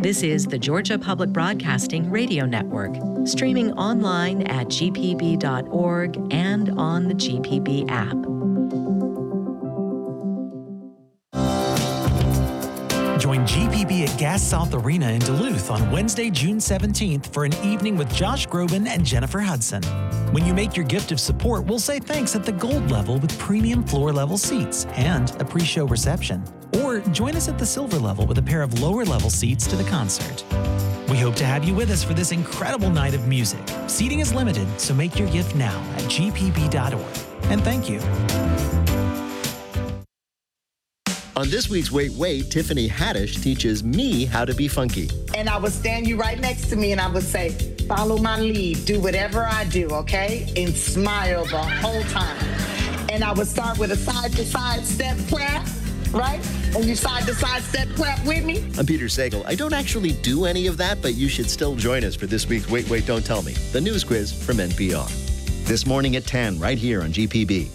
This is the Georgia Public Broadcasting Radio Network, streaming online at gpb.org and on the GPB app. Join GPB at Gas South Arena in Duluth on Wednesday, June 17th for an evening with Josh Groban and Jennifer Hudson. When you make your gift of support, we'll say thanks at the gold level with premium floor level seats and a pre-show reception. Or join us at the silver level with a pair of lower level seats to the concert. We hope to have you with us for this incredible night of music. Seating is limited, so make your gift now at gpb.org. And thank you. On this week's Wait, Wait, Tiffany Haddish teaches me how to be funky. And I would stand you right next to me and I would say, follow my lead, do whatever I do, okay? And smile the whole time. And I would start with a side-to-side step clap, right? And you side-to-side step clap with me. I'm Peter Sagal. I don't actually do any of that, but you should still join us for this week's Wait, Wait, Don't Tell Me, the news quiz from NPR. This morning at 10, right here on GPB.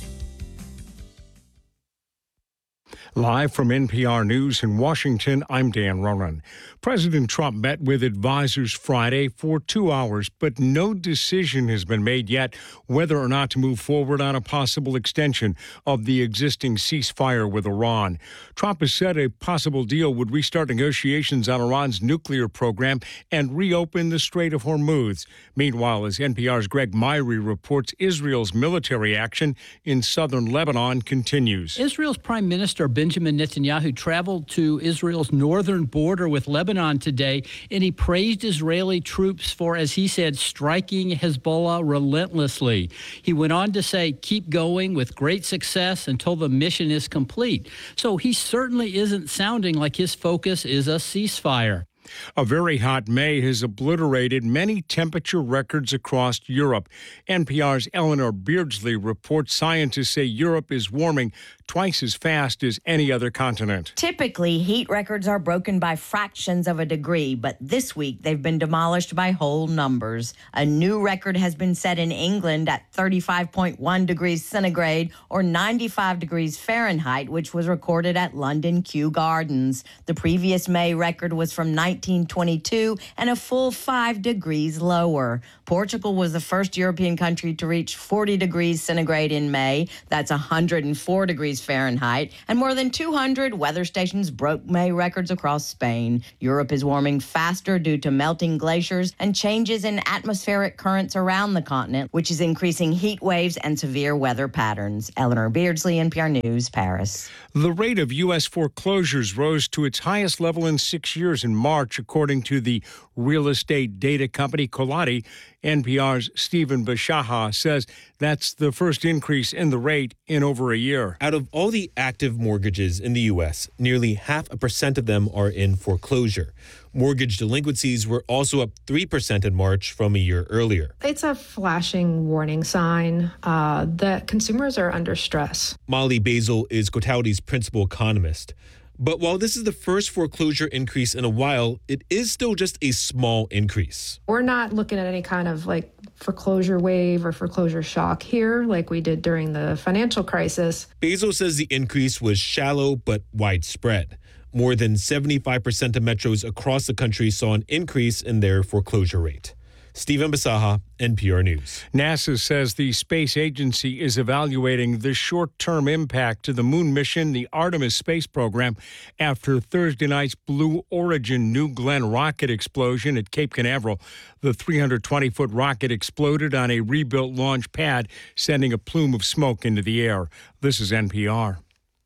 Live from NPR News in Washington, I'm Dan Ronan. President Trump met with advisors Friday for 2 hours, but no decision has been made yet whether or not to move forward on a possible extension of the existing ceasefire with Iran. Trump has said a possible deal would restart negotiations on Iran's nuclear program and reopen the Strait of Hormuz. Meanwhile, as NPR's Greg Myrie reports, Israel's military action in southern Lebanon continues. Israel's Prime Minister Benjamin Netanyahu traveled to Israel's northern border with Lebanon today, and he praised Israeli troops for, as he said, striking Hezbollah relentlessly. He went on to say, keep going with great success until the mission is complete. So he certainly isn't sounding like his focus is a ceasefire. A very hot May has obliterated many temperature records across Europe. NPR's Eleanor Beardsley reports scientists say Europe is warming twice as fast as any other continent. Typically, heat records are broken by fractions of a degree, but this week they've been demolished by whole numbers. A new record has been set in England at 35.1 degrees centigrade or 95 degrees Fahrenheit, which was recorded at London Kew Gardens. The previous May record was from 1922 and a full 5 degrees lower. Portugal was the first European country to reach 40 degrees centigrade in May. That's 104 degrees Fahrenheit. And more than 200 weather stations broke May records across Spain. Europe is warming faster due to melting glaciers and changes in atmospheric currents around the continent, which is increasing heat waves and severe weather patterns. Eleanor Beardsley, NPR News, Paris. The rate of U.S. foreclosures rose to its highest level in 6 years in March, according to the real estate data company Colati. NPR's Stephen Bishaha says that's the first increase in the rate in over a year. Out of all the active mortgages in the U.S., nearly 0.5% of them are in foreclosure. Mortgage delinquencies were also up 3% in March from a year earlier. It's a flashing warning sign that consumers are under stress. Molly Basil is Cotality's principal economist. But while this is the first foreclosure increase in a while, it is still just a small increase. We're not looking at any kind of foreclosure wave or foreclosure shock here like we did during the financial crisis. Basil says the increase was shallow but widespread. More than 75% of metros across the country saw an increase in their foreclosure rate. Stephen Bisaha, NPR News. NASA says the space agency is evaluating the short-term impact to the moon mission, the Artemis space program, after Thursday night's Blue Origin New Glenn rocket explosion at Cape Canaveral. The 320-foot rocket exploded on a rebuilt launch pad, sending a plume of smoke into the air. This is NPR.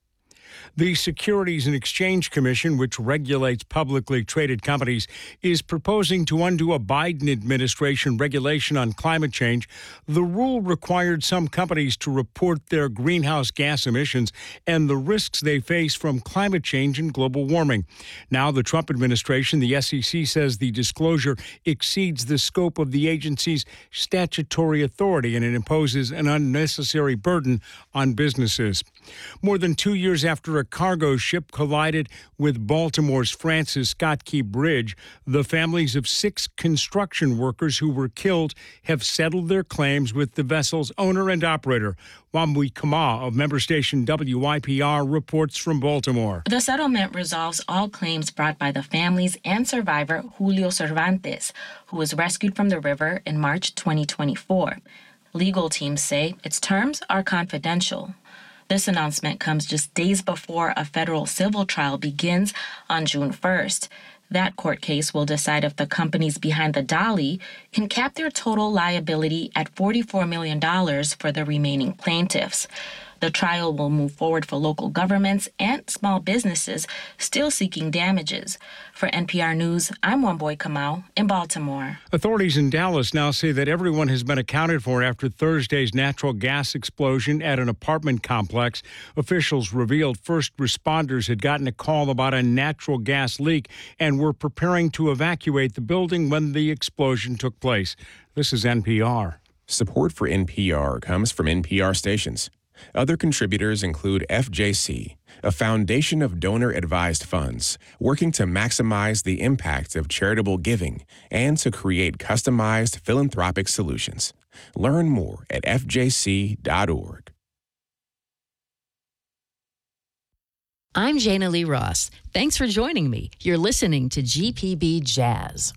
The Securities and Exchange Commission, which regulates publicly traded companies, is proposing to undo a Biden administration regulation on climate change. The rule required some companies to report their greenhouse gas emissions and the risks they face from climate change and global warming. Now, the Trump administration, the SEC, says the disclosure exceeds the scope of the agency's statutory authority and it imposes an unnecessary burden on businesses. More than 2 years after a cargo ship collided with Baltimore's Francis Scott Key Bridge, the families of 6 construction workers who were killed have settled their claims with the vessel's owner and operator. Wambui Kama of member station WYPR reports from Baltimore. The settlement resolves all claims brought by the families and survivor Julio Cervantes, who was rescued from the river in March 2024. Legal teams say its terms are confidential. This announcement comes just days before a federal civil trial begins on June 1st. That court case will decide if the companies behind the Dali can cap their total liability at $44 million for the remaining plaintiffs. The trial will move forward for local governments and small businesses still seeking damages. For NPR News, I'm Wambui Kamau in Baltimore. Authorities in Dallas now say that everyone has been accounted for after Thursday's natural gas explosion at an apartment complex. Officials revealed first responders had gotten a call about a natural gas leak and were preparing to evacuate the building when the explosion took place. This is NPR. Support for NPR comes from NPR stations. Other contributors include FJC, a foundation of donor-advised funds working to maximize the impact of charitable giving and to create customized philanthropic solutions. Learn more at fjc.org. I'm Jana Lee Ross. Thanks for joining me. You're listening to GPB Jazz.